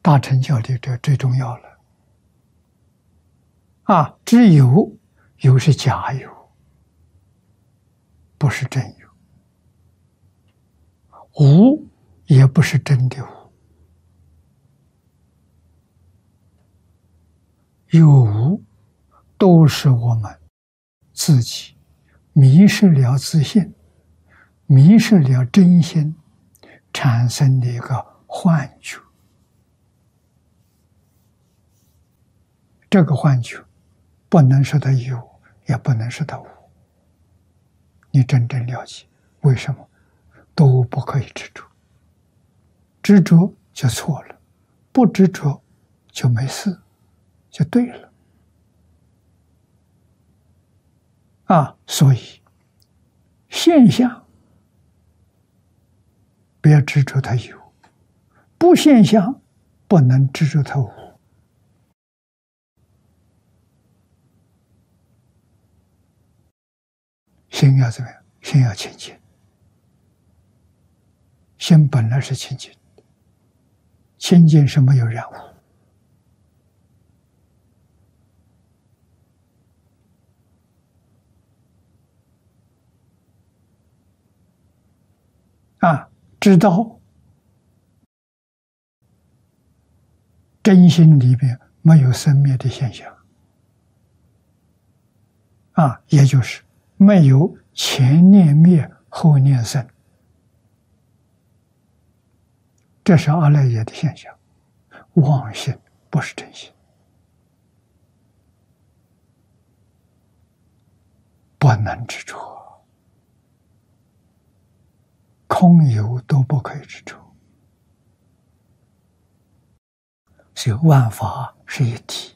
大乘教的这最重要了。知有，有是假有，不是真有；无，也不是真的无。有无，都是我们自己迷失了自信，迷失了真心，产生的一个幻觉。这个幻觉不能说它有，也不能说它无。你真正了解，为什么都不可以执着？执着就错了，不执着就没事，就对了。所以现象不要执着它有，不现象不能执着它无。心要怎么样？心要清净。心本来是清净的，清净是没有染污。知道真心里面没有生灭的现象，也就是没有前念灭后念生，这是阿赖耶的现象，妄心不是真心，不能执着。空有都不可以执着，所以万法是一体。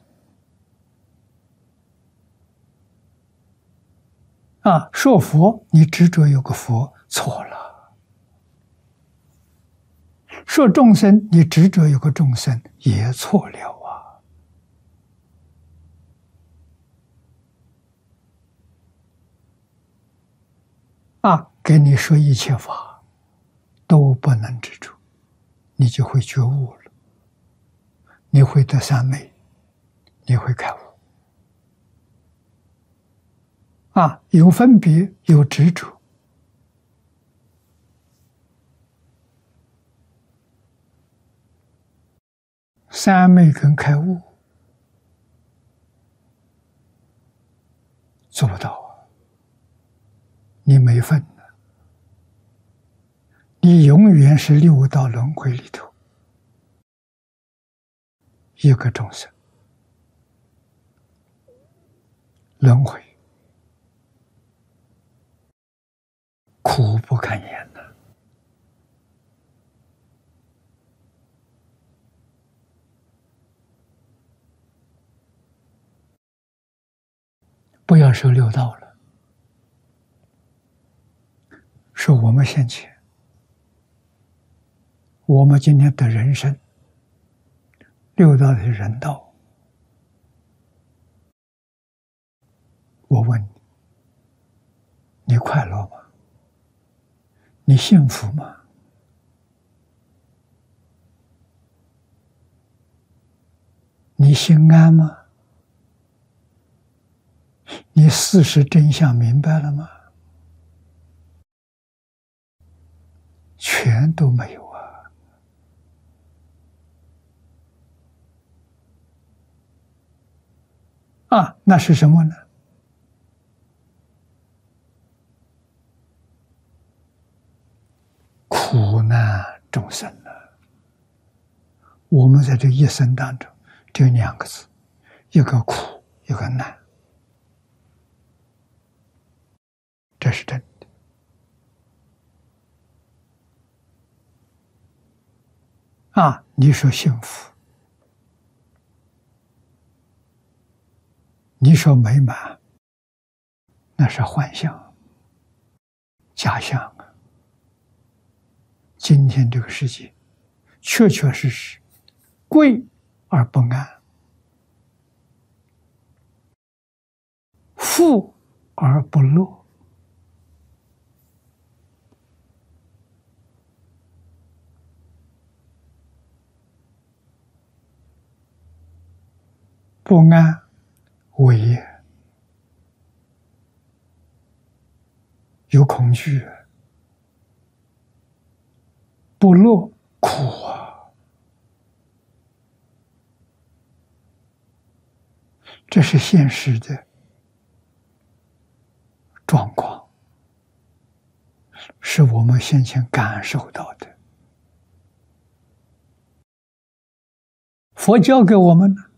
说佛，你执着有个佛，错了；说众生，你执着有个众生，也错了给你说一切法都不能执着，你就会觉悟了，你会得三昧，你会开悟。有分别，有执着，三昧跟开悟做不到你没份。你永远是六道轮回里头一个众生，轮回苦不堪言的。不要说六道了，说我们现前，我们今天的人生，六道的人道，我问你，你快乐吗？你幸福吗？你心安吗？你事实真相明白了吗？全都没有那是什么呢？苦难众生了。我们在这一生当中只有两个字，一个苦，一个难，这是真的。你说幸福，你说美满，那是幻象、假象今天这个世界，确确实实贵而不安，富而不乐。 不安为业，有恐惧，不乐苦啊！这是现实的状况，是我们先前感受到的。佛教给我们